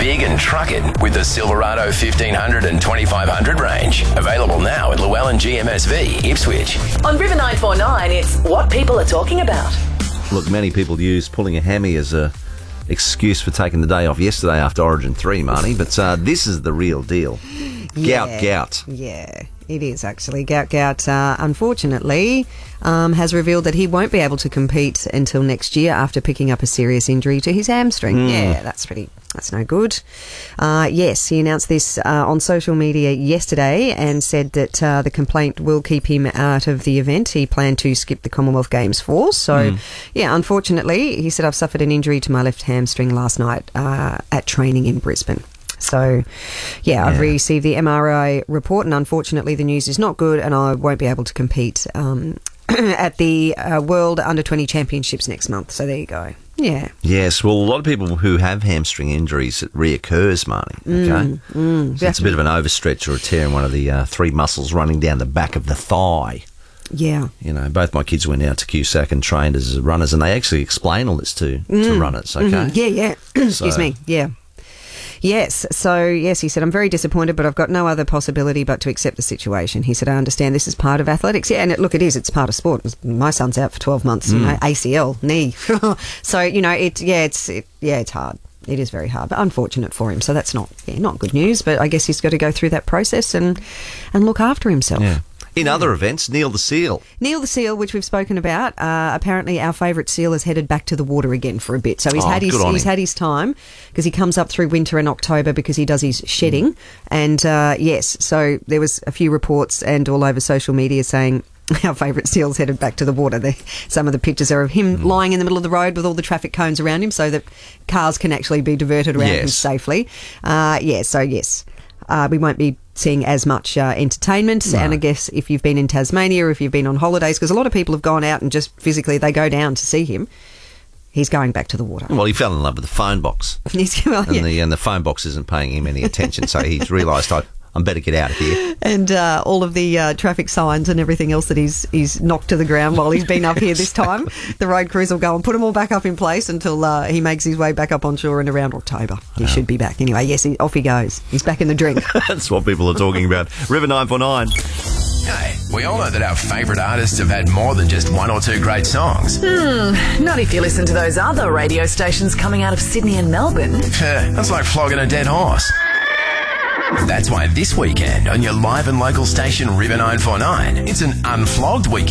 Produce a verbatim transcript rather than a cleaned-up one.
dig and truck it with the Silverado fifteen hundred and twenty-five hundred range. Available now at Llewellyn G M S V, Ipswich. On River nine four nine, it's what people are talking about. Look, many people use pulling a hammy as a excuse for taking the day off yesterday after Origin three, Marnie, but uh, this is the real deal. Gout, yeah, gout. Yeah, it is actually. Gout, gout, uh, unfortunately, um, has revealed that he won't be able to compete until next year after picking up a serious injury to his hamstring. Mm. Yeah, that's pretty... That's no good. Uh, yes, he announced this uh, on social media yesterday and said that uh, the complaint will keep him out of the event. He planned to skip the Commonwealth Games for. So, mm. yeah, unfortunately, he said, I've suffered an injury to my left hamstring last night uh, at training in Brisbane. So, yeah, yeah, I've received the M R I report and unfortunately the news is not good and I won't be able to compete um, at the uh, World Under twenty Championships next month. So there you go. Yeah. Yes, well, a lot of people who have hamstring injuries, it reoccurs, Marnie, okay? Mm, mm, so it's a bit of an overstretch or a tear in one of the uh, three muscles running down the back of the thigh. Yeah. You know, both my kids went out to Q S A C and trained as runners, and they actually explain all this to, mm. to runners, okay? Mm-hmm. Yeah, yeah. Excuse so, me, yeah. Yes, so yes, he said, I'm very disappointed, but I've got no other possibility but to accept the situation. He said, I understand this is part of athletics. Yeah, and it, look, it is, it's part of sport. My son's out for twelve months, mm. you know, A C L, knee. So, you know, it, yeah, it's, it, yeah, it's hard. It is very hard, but unfortunate for him. So that's not, yeah, not good news, but I guess he's got to go through that process and, and look after himself. Yeah. In other events, Neil the Seal. Neil the Seal, which we've spoken about, uh, apparently our favourite seal has headed back to the water again for a bit. So he's oh, had his he's him. had his time because he comes up through winter and October because he does his shedding. Mm. And uh, yes, so there was a few reports and all over social media saying our favourite seal's headed back to the water. The, some of the pictures are of him mm. lying in the middle of the road with all the traffic cones around him so that cars can actually be diverted around yes. him safely. Uh, yeah, so yes, uh, we won't be seeing as much uh, entertainment. No. And I guess if you've been in Tasmania or if you've been on holidays, because a lot of people have gone out and just physically they go down to see him, he's going back to the water. Well, he fell in love with the phone box. He's, well, and, yeah. the, and the phone box isn't paying him any attention, so he's realised, I, I'm better get out of here. And uh, all of the uh, traffic signs and everything else that he's he's knocked to the ground while he's been up here this time, the road crews will go and put them all back up in place until uh, he makes his way back up on shore and around October. He oh. should be back. Anyway, yes, he, off he goes. He's back in the drink. That's what people are talking about. River nine four nine. Hey, we all know that our favourite artists have had more than just one or two great songs. Hmm, not if you listen to those other radio stations coming out of Sydney and Melbourne. That's like flogging a dead horse. That's why this weekend on your live and local station River nine four nine, it's an unflogged weekend.